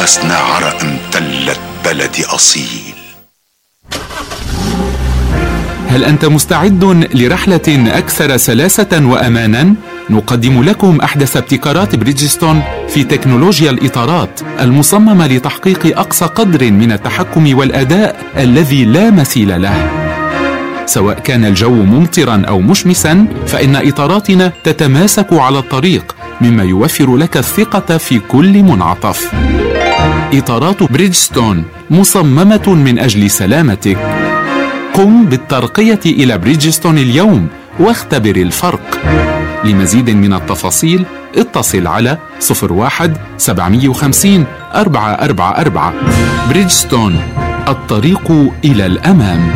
لسنا عرق امتلت بلد أصيل. هل أنت مستعد لرحلة أكثر سلاسة وأمانا؟ نقدم لكم أحدث ابتكارات بريدجستون في تكنولوجيا الإطارات المصممة لتحقيق أقصى قدر من التحكم والأداء الذي لا مثيل له. سواء كان الجو ممطرا أو مشمسا، فإن إطاراتنا تتماسك على الطريق، مما يوفر لك الثقة في كل منعطف. إطارات بريدجستون مصممة من أجل سلامتك. قم بالترقية إلى بريدجستون اليوم واختبر الفرق. لمزيد من التفاصيل اتصل على 01-750-444. بريدجستون، الطريق إلى الأمام.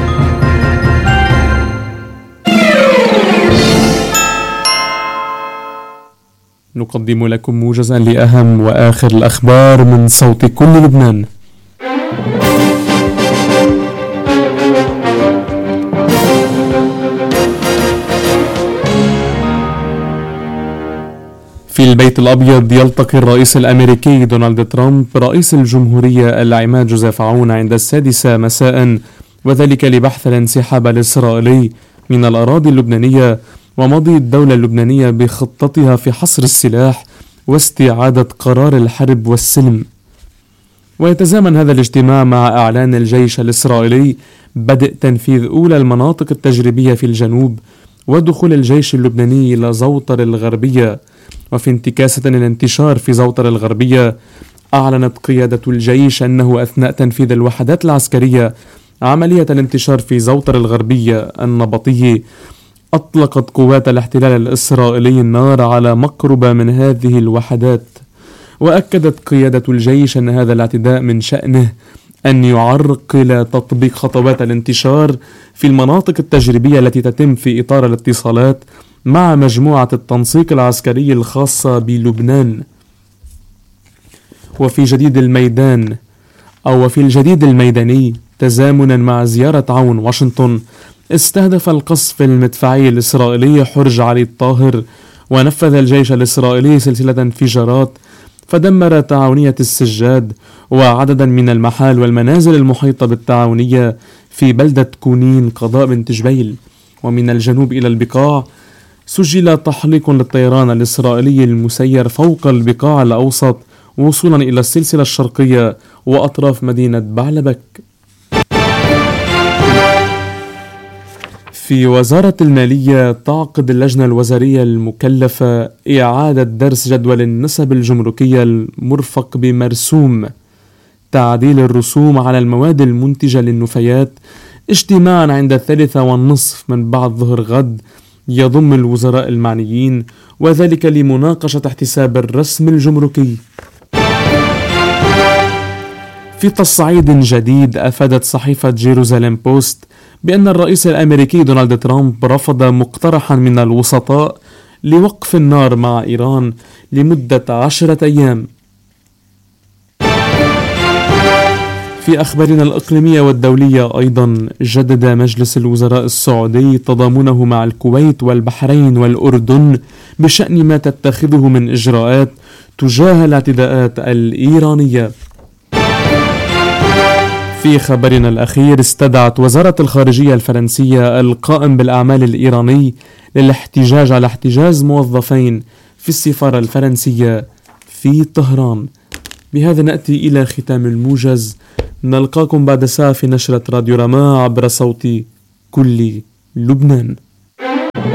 نقدم لكم موجزا لأهم وآخر الأخبار من صوت كل لبنان. في البيت الأبيض يلتقي الرئيس الأمريكي دونالد ترامب رئيس الجمهورية العماد جوزيف عون عند 6 مساء، وذلك لبحث الانسحاب الإسرائيلي من الأراضي اللبنانية ومضي الدولة اللبنانية بخطتها في حصر السلاح واستعادة قرار الحرب والسلم. ويتزامن هذا الاجتماع مع إعلان الجيش الإسرائيلي بدء تنفيذ أولى المناطق التجريبية في الجنوب ودخول الجيش اللبناني إلى زوطر الغربية. وفي انتكاسة الانتشار في زوطر الغربية، أعلنت قيادة الجيش أنه أثناء تنفيذ الوحدات العسكرية عملية الانتشار في زوطر الغربية النبطي، أطلقت قوات الاحتلال الإسرائيلي النار على مقربة من هذه الوحدات. وأكدت قيادة الجيش أن هذا الاعتداء من شأنه أن يعرقل تطبيق خطوات الانتشار في المناطق التجريبية التي تتم في إطار الاتصالات مع مجموعة التنسيق العسكري الخاصة بلبنان. وفي الجديد الميداني، تزامنا مع زيارة عون واشنطن، استهدف القصف المدفعي الإسرائيلي حرج علي الطاهر، ونفذ الجيش الإسرائيلي سلسلة انفجارات فدمر تعاونية السجاد وعددا من المحال والمنازل المحيطة بالتعاونية في بلدة كونين قضاء بنت جبيل. ومن الجنوب إلى البقاع سجل تحليق للطيران الإسرائيلي المسير فوق البقاع الأوسط وصولا إلى السلسلة الشرقية وأطراف مدينة بعلبك. في وزارة المالية، تعقد اللجنة الوزارية المكلفة إعادة درس جدول النسب الجمركية المرفق بمرسوم تعديل الرسوم على المواد المنتجة للنفايات اجتماعا عند 3:30 من بعد ظهر غد، يضم الوزراء المعنيين، وذلك لمناقشة احتساب الرسم الجمركي. في تصعيد جديد، أفادت صحيفة جيروزاليم بوست بأن الرئيس الأمريكي دونالد ترامب رفض مقترحا من الوسطاء لوقف النار مع إيران لمدة 10 أيام. في أخبارنا الإقليمية والدولية أيضا، جدد مجلس الوزراء السعودي تضامنه مع الكويت والبحرين والأردن بشأن ما تتخذه من إجراءات تجاه الاعتداءات الإيرانية. في خبرنا الأخير، استدعت وزارة الخارجية الفرنسية القائم بالأعمال الإيراني للاحتجاج على احتجاز موظفين في السفارة الفرنسية في طهران. بهذا نأتي إلى ختام الموجز، نلقاكم بعد ساعة في نشرة راديو رما عبر صوت كل لبنان.